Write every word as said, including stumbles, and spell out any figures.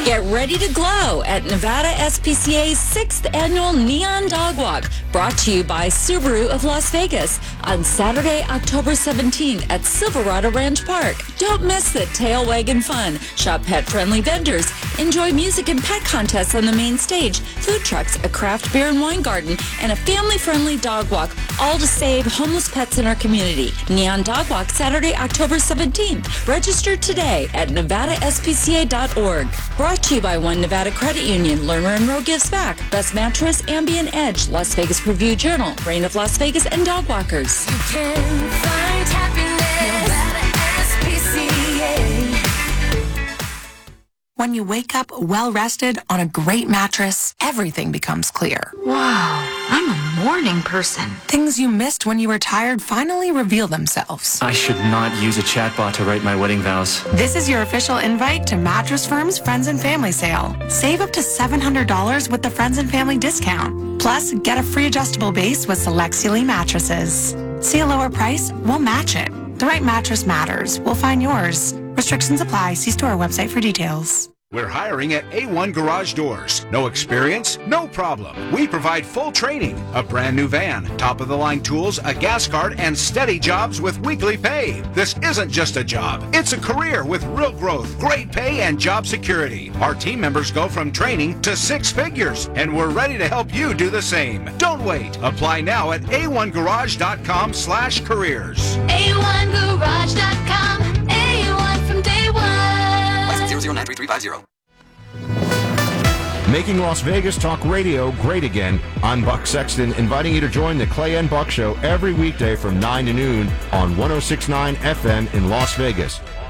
Get ready to glow at Nevada S P C A's sixth Annual Neon Dog Walk, brought to you by Subaru of Las Vegas on Saturday, October seventeenth at Silverado Ranch Park. Don't miss the tail wagging fun. Shop pet-friendly vendors. Enjoy music and pet contests on the main stage, food trucks, a craft beer and wine garden, and a family-friendly dog walk, all to save homeless pets in our community. Neon Dog Walk, Saturday, October seventeenth. Register today at nevada s p c a dot org. Brought to you by One Nevada Credit Union, Lerner and Rowe gives back, Best Mattress, Ambient Edge, Las Vegas Review Journal, Reign of Las Vegas, and Dog Walkers. You can find happiness, Nevada S P C A. When you wake up well-rested on a great mattress, everything becomes clear. Wow, I'm a morning person. Things you missed when you were tired finally reveal themselves. I should not use a chatbot to write my wedding vows. This is your official invite to Mattress Firm's Friends and Family Sale. Save up to seven hundred dollars with the Friends and Family discount. Plus, get a free adjustable base with select Sealy mattresses. See a lower price? We'll match it. The right mattress matters. We'll find yours. Restrictions apply. See store website for details. We're hiring at A one Garage Doors. No experience? No problem. We provide full training, a brand new van, top-of-the-line tools, a gas card, and steady jobs with weekly pay. This isn't just a job. It's a career with real growth, great pay, and job security. Our team members go from training to six figures, and we're ready to help you do the same. Don't wait. Apply now at a one garage dot com slash careers. A one garage dot com. A one from day one. zero zero nine three three five zero. Making Las Vegas talk radio great again. I'm Buck Sexton, inviting you to join the Clay and Buck Show every weekday from nine to noon on one oh six point nine F M in Las Vegas.